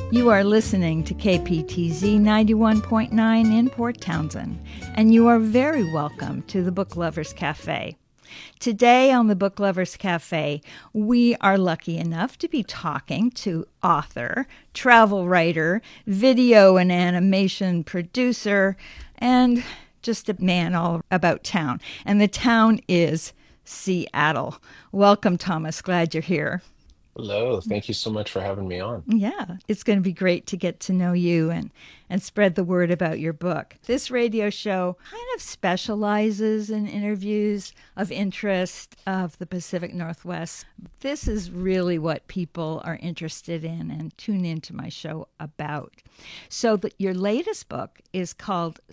You are listening to KPTZ 91.9 in Port Townsend, and you are very welcome to the Book Lovers Cafe. Today on the Book Lovers Cafe, we are lucky enough to be talking to author, travel writer, video and animation producer, and just a man all about town. And the town is Seattle. Welcome, Thomas. Glad you're here. Hello, thank you so much for having me on. Yeah, it's going to be great to get to know you and spread the word about your book. This radio show kind of specializes in interviews of interest of the Pacific Northwest. This is really what people are interested in and tune into my show about. So your latest book is called